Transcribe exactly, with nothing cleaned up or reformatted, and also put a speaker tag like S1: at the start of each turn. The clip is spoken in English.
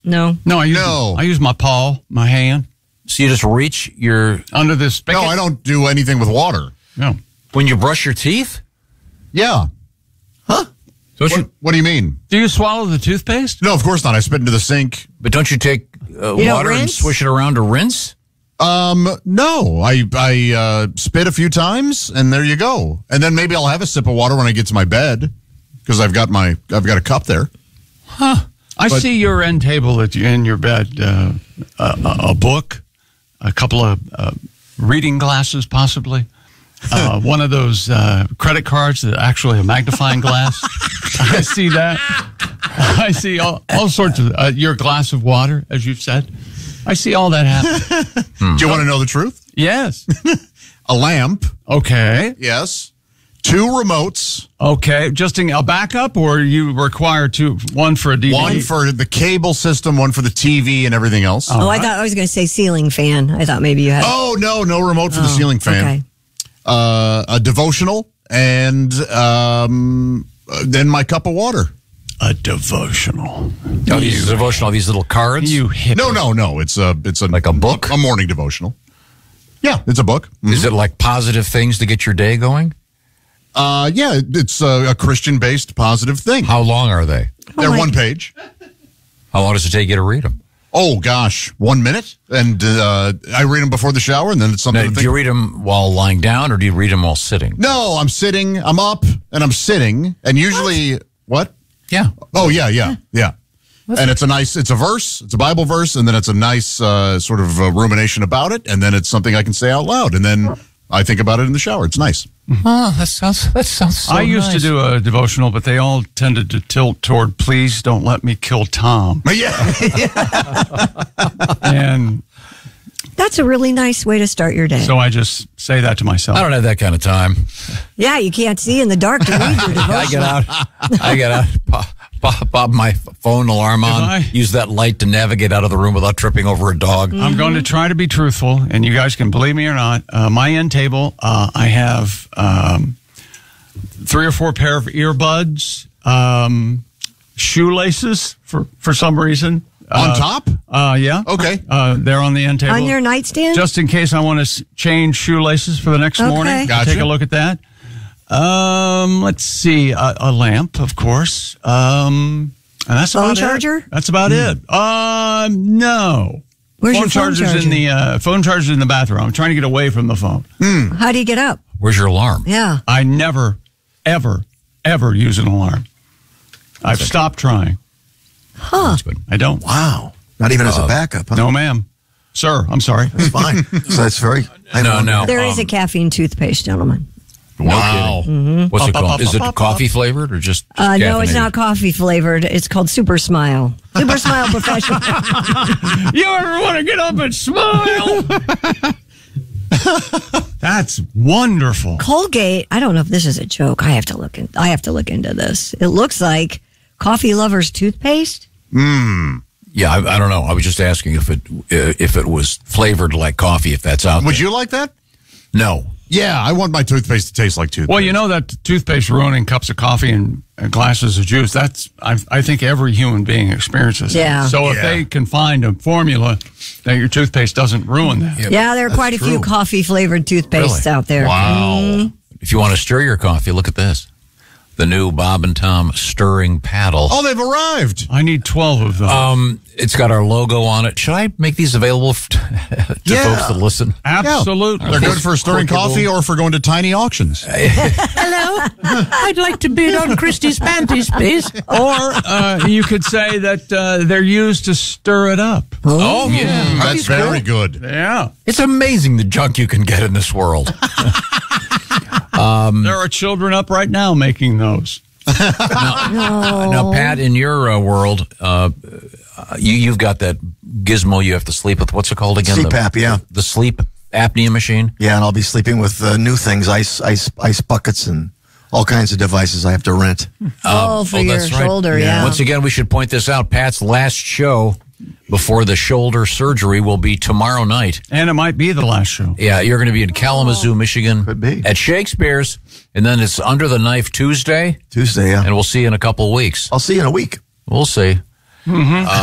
S1: No.
S2: No, I use,
S3: No.
S2: I use my paw, my hand,
S4: So you just reach your
S2: under this spigot.
S3: No, I don't do anything with water.
S2: No.
S4: when you brush your teeth.
S3: Yeah.
S4: Don't
S3: What,
S4: you?
S3: what do you mean?
S2: Do you swallow the toothpaste?
S3: No, of course not. I spit into the sink.
S4: But don't you take uh,
S1: You don't
S4: water and
S1: rinse?
S4: swish it around to rinse?
S3: Um, no, I I uh, spit a few times, and there you go. And then maybe I'll have a sip of water when I get to my bed because I've got my I've got a cup there.
S2: Huh. I
S3: But-
S2: see your end table at you in your bed, uh, a, a book, a couple of uh, reading glasses, possibly. Uh, one of those uh, credit cards that actually a magnifying glass. I see that. I see all, all sorts of uh, your glass of water, as you've said. I see all that happen.
S3: Do you want to know the truth?
S2: Yes.
S3: A lamp,
S2: Okay.
S3: yes. Two remotes,
S2: Okay. Just in a backup, or you require two, one for a D V D?
S3: one for the cable system, one for the T V, and everything else.
S1: Oh, I thought I was going to say ceiling fan. I thought maybe you had.
S3: Oh no, no remote for the ceiling fan.
S1: Okay.
S3: Uh, a devotional, and um, uh, then my cup of water.
S2: A devotional.
S4: Oh, these devotional, these little cards.
S2: You hit
S3: No, no, no. It's a it's a
S4: Like a book?
S3: a morning devotional. Yeah, it's a book. Mhm.
S4: Is it like positive things to get your day going?
S3: Uh, yeah, it's a, a Christian-based positive thing.
S4: How long are they?
S3: They're
S1: my-
S3: one page.
S4: How long does it take you to read them?
S3: Oh gosh, one minute, and uh, I read them before the shower, and then it's something
S4: Now,
S3: to
S4: do
S3: think.
S4: you read them while lying down, or do you read them while sitting?
S3: No, I'm sitting. I'm up, and I'm sitting, and usually what?
S4: Yeah.
S3: Oh yeah, yeah, yeah. And it's a nice, it's a verse, it's a Bible verse, and then it's a nice uh, sort of uh, rumination about it, and then it's something I can say out loud, and then I think about it in the shower. It's nice.
S4: Oh, that sounds that sounds so
S2: I used
S4: nice.
S2: to do a devotional, but they all tended to tilt toward "Please don't let me kill Tom,"
S3: But yeah,
S2: and
S1: That's a really nice way to start your day.
S2: so I just say that to myself.
S4: I don't have that kind of time.
S1: yeah, you can't see in the dark to read your devotion.
S4: I get out. I get out. Pop, pop, pop my phone alarm on.
S2: I-
S4: Use that light to navigate out of the room without tripping over a dog.
S2: I'm going to try to be truthful, and you guys can believe me or not. Uh, my end table, uh, I have um, three or four pair of earbuds, um, shoelaces for for some reason.
S3: on
S2: Uh,
S3: top.
S2: Uh, yeah.
S3: Okay.
S2: Uh, they're on the end table.
S1: On your nightstand?
S2: Just in case I want to s- change shoelaces for the next
S1: Okay.
S2: morning.
S3: Gotcha.
S2: Take a look at that. Um, let's see. A, a lamp, of course. Um, and that's
S1: Phone
S2: about
S1: charger?
S2: It. That's about it. Um, no.
S1: Where's
S2: phone
S1: your phone
S2: charger's
S1: charger?
S2: in the uh, phone charger's in the bathroom. I'm trying to get away from the phone.
S1: How do you get up?
S4: Where's your alarm?
S1: Yeah.
S2: I never, ever, ever use an alarm. I've stopped trying.
S1: Huh.
S4: That's good.
S2: I don't.
S5: Wow. Not even as a backup, huh?
S2: No, ma'am. Sir, I'm sorry.
S5: It's fine. So that's very... I
S4: No,
S5: don't-
S4: no.
S1: There is
S4: um,
S1: a caffeine toothpaste, gentlemen.
S3: Wow.
S4: What's it
S2: Pop, pop,
S4: called? Is it
S2: pop, pop,
S4: coffee flavored or just? just
S1: Uh, no, it's
S4: caffeinated?
S1: not coffee flavored. It's called Super Smile. Super Smile Professional.
S2: You ever want to get up and smile? That's wonderful.
S1: Colgate. I don't know if this is a joke. I have to look in, I have to look into this. It looks like coffee lovers toothpaste.
S4: Yeah, I, I don't know. I was just asking if it uh, if it was flavored like coffee. If that's out
S3: Would
S4: there.
S3: you like that?
S4: No.
S3: Yeah, I want my toothpaste to taste like toothpaste.
S2: Well, you know that toothpaste ruining cups of coffee and, and glasses of juice. That's I, I think every human being experiences. that.
S1: Yeah.
S2: So if
S3: Yeah.
S2: they can find a formula that your toothpaste doesn't ruin that.
S4: Yeah,
S1: Yeah, there are
S4: that's
S1: quite a few
S4: true.
S1: coffee flavored toothpastes
S4: Really?
S1: out there.
S3: Wow.
S4: If you want to stir your coffee, look at this. The new Bob and Tom stirring paddle.
S3: Oh, they've arrived.
S2: I need twelve of them.
S4: Um, it's got our logo on it. Should I make these available f- to
S3: Yeah.
S4: folks that listen?
S2: Absolutely.
S3: They're good for stirring
S4: Clickable.
S3: coffee or for going to tiny auctions.
S6: Hello, I'd like to bid on Christie's panties, please.
S2: Or uh, you could say that uh, they're used to stir it up.
S4: Oh, yeah.
S3: That's very good.
S2: Yeah.
S4: It's amazing the junk you can get in this world.
S2: There are children up right now making those.
S4: Now, Pat, in your uh, world, uh, you, you've got that gizmo you have to sleep with. What's it called again?
S5: C PAP,
S4: the,
S5: yeah.
S4: The sleep apnea machine?
S5: Yeah, and I'll be sleeping with uh, new things, ice, ice, ice buckets, and all kinds of devices I have to rent.
S1: Oh, for
S4: oh,
S1: your
S4: that's right.
S1: shoulder, yeah.
S4: Once again, we should point this out. Pat's last show before the shoulder surgery will be tomorrow night.
S2: And it might be the last show.
S4: Yeah, you're going to be in Kalamazoo, Michigan.
S5: Could be.
S4: At Shakespeare's. And then it's Under the Knife Tuesday.
S5: Tuesday, yeah.
S4: And we'll see you in a couple of weeks.
S5: I'll see you in a week.
S4: We'll see.